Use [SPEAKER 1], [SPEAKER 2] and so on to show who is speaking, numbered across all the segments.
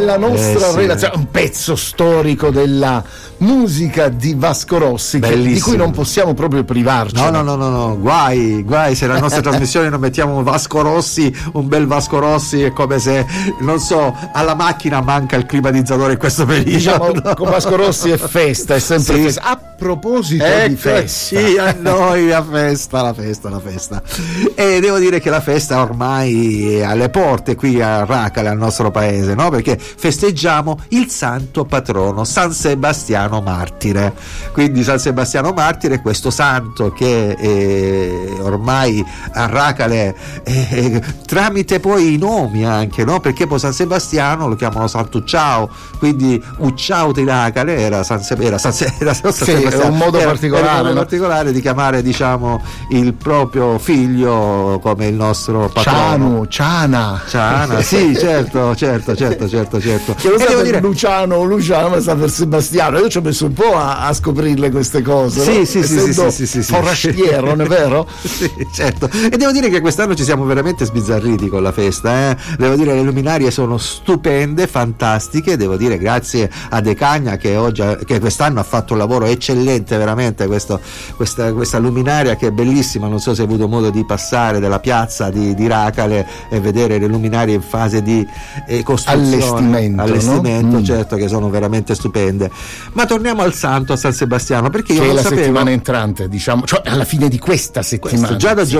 [SPEAKER 1] della nostra relazione, un pezzo storico della musica di Vasco Rossi, di cui non possiamo proprio privarci.
[SPEAKER 2] No, guai se la nostra trasmissione non mettiamo Vasco Rossi, un bel Vasco Rossi, è come se, non so, alla macchina manca il climatizzatore in questo periodo.
[SPEAKER 1] Diciamo, con Vasco Rossi è festa, è sempre festa. A proposito di festa,
[SPEAKER 2] sì, a noi la festa. E devo dire che la festa ormai è alle porte qui a Racale, al nostro paese, no? Perché festeggiamo il santo patrono San Sebastiano Martire. Quindi San Sebastiano Martire, questo santo che ormai a Racale tramite poi i nomi anche, no? Perché poi San Sebastiano lo chiamano Sant'Ucciao, quindi Ucciao di Racale era
[SPEAKER 1] un modo
[SPEAKER 2] particolare di chiamare, diciamo, il proprio figlio come il nostro patrono.
[SPEAKER 1] Ciana,
[SPEAKER 2] sì, certo.
[SPEAKER 1] Che lo devo dire, Luciano, ma sta per Sebastiano. Io ci ho messo un po' a scoprirle queste cose.
[SPEAKER 2] Sì.
[SPEAKER 1] Forestiero, non è vero?
[SPEAKER 2] Sì, certo. E devo dire che quest'anno ci siamo veramente sbizzarriti con la festa. Devo dire, le luminarie sono stupende, fantastiche. Devo dire grazie a De Cagna che quest'anno ha fatto un lavoro eccellente, veramente. Questa luminaria che è bellissima. Non so se hai avuto modo di passare dalla piazza di Racale e vedere le luminarie in fase di costruzione, allestimento, no? Certo, che sono veramente stupende. Ma torniamo al santo, a San Sebastiano, perché io
[SPEAKER 1] che
[SPEAKER 2] non
[SPEAKER 1] è la
[SPEAKER 2] sapevo.
[SPEAKER 1] Settimana entrante, diciamo, cioè alla fine di questa settimana.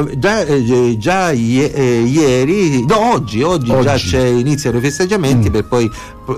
[SPEAKER 1] Oggi già iniziano i festeggiamenti per poi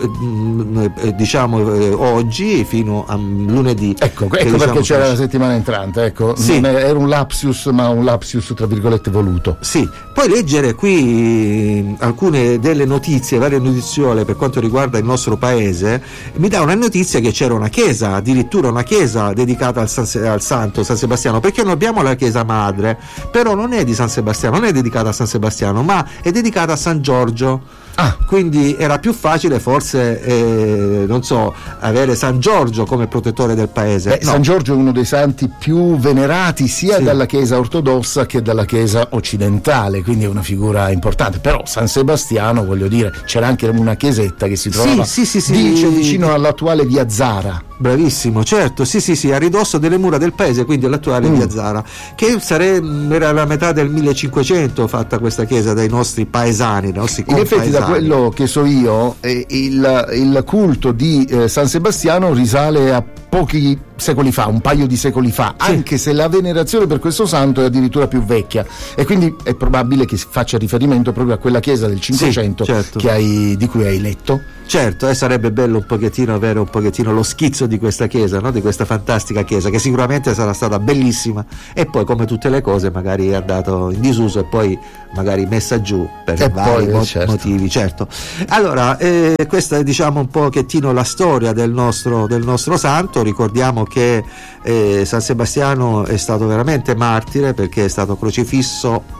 [SPEAKER 1] oggi fino a lunedì. Ecco perché c'era la settimana entrante, sì. Non era un lapsus, ma un lapsus tra virgolette voluto.
[SPEAKER 2] Sì, poi leggere qui alcune delle notizie, varie notiziole per quanto riguarda il nostro paese, mi dà una notizia che c'era una chiesa, addirittura una chiesa dedicata al santo San Sebastiano, perché noi abbiamo la chiesa madre, però non è di San Sebastiano, non è dedicata a San Sebastiano, ma è dedicata a San Giorgio. Quindi era più facile forse avere San Giorgio come protettore del paese.
[SPEAKER 1] San Giorgio è uno dei santi più venerati sia dalla chiesa ortodossa che dalla chiesa occidentale, quindi è una figura importante. Però San Sebastiano, voglio dire, c'era anche una chiesetta che si trovava vicino all'attuale via Zara.
[SPEAKER 2] Bravissimo, certo, sì, a ridosso delle mura del paese, quindi all'attuale via Zara, che era la metà del 1500 fatta questa chiesa dai nostri paesani, dai nostri
[SPEAKER 1] in effetti, da quello che so io, il culto di San Sebastiano risale a pochi secoli fa, un paio di secoli fa, anche se la venerazione per questo santo è addirittura più vecchia, e quindi è probabile che si faccia riferimento proprio a quella chiesa del 500 di cui hai letto.
[SPEAKER 2] Certo, sarebbe bello un pochettino avere un pochettino lo schizzo di questa chiesa, no? Di questa fantastica chiesa, che sicuramente sarà stata bellissima, e poi come tutte le cose magari è andato in disuso e poi magari messa giù per vari motivi, certo. Allora, questa è, diciamo, un pochettino la storia del nostro santo. Ricordiamo che San Sebastiano è stato veramente martire, perché è stato crocifisso,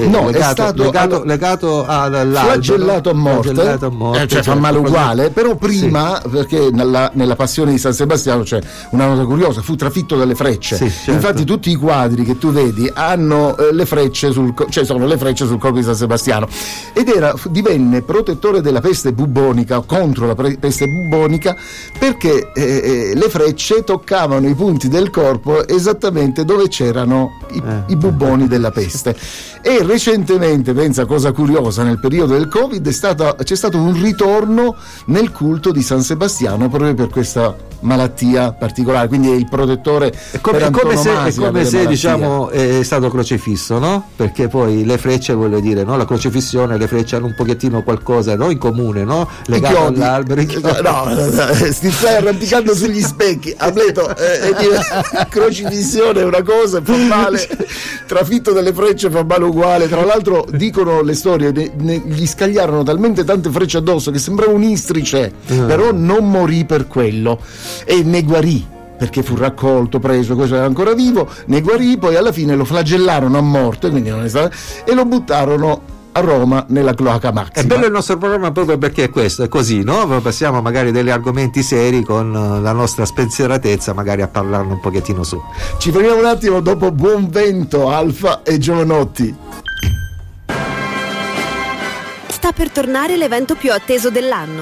[SPEAKER 2] legato
[SPEAKER 1] flagellato a morte, cioè fa male uguale, però prima, perché nella passione di San Sebastiano c'è una nota curiosa, fu trafitto dalle frecce. Certo. Infatti tutti i quadri che tu vedi hanno le frecce sono le frecce sul corpo di San Sebastiano, ed divenne protettore della peste bubbonica, contro la peste bubbonica, perché le frecce toccavano i punti del corpo esattamente dove c'erano i bubboni della peste. E recentemente, pensa cosa curiosa, nel periodo del Covid c'è stato un ritorno nel culto di San Sebastiano proprio per questa malattia particolare, quindi è il protettore per antonomasia.
[SPEAKER 2] È come se diciamo è stato crocifisso, no? Perché poi le frecce, voglio dire, no? La crocifissione, le frecce hanno un pochettino qualcosa, no? In comune, no? Legato all'albero.
[SPEAKER 1] Ti stai arrampicando sugli specchi, Amleto. Crocifissione è una cosa, fa male, trafitto delle frecce fa male uguale. Tra l'altro dicono le storie, gli scagliarono talmente tante frecce addosso che sembrava un istrice, però non morì per quello e ne guarì, perché fu raccolto, preso, questo era ancora vivo, ne guarì, poi alla fine lo flagellarono a morte, quindi non è stato, e lo buttarono a Roma nella cloaca maxima.
[SPEAKER 2] È bello il nostro programma proprio perché è questo, è così, no? Passiamo magari degli argomenti seri con la nostra spensieratezza, magari a parlarne un pochettino su.
[SPEAKER 1] Ci fermiamo un attimo dopo Buon Vento, Alfa e Giovanotti.
[SPEAKER 3] Sta per tornare l'evento più atteso dell'anno.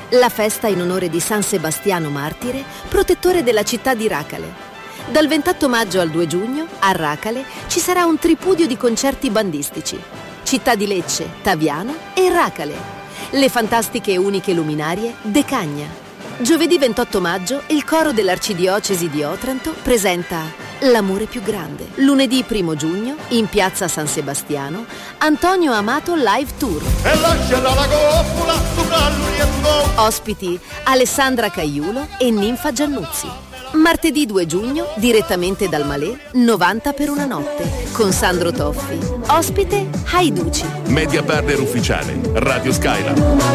[SPEAKER 3] la festa in onore di San Sebastiano Martire, protettore della città di Racale. Dal 28 maggio al 2 giugno, a Racale, ci sarà un tripudio di concerti bandistici. Città di Lecce, Taviano e Racale. Le fantastiche e uniche luminarie Decagna. Giovedì 28 maggio, il coro dell'Arcidiocesi di Otranto presenta L'amore più grande. Lunedì 1 giugno, in piazza San Sebastiano, Antonio Amato Live Tour.
[SPEAKER 4] E lasciala la coppola,
[SPEAKER 3] Ospiti Alessandra Caiulo e Ninfa Giannuzzi. Martedì 2 giugno, direttamente dal Malè, 90 per una notte, con Sandro Toffi. Ospite Haiduci.
[SPEAKER 5] Media partner ufficiale Radio Skylar.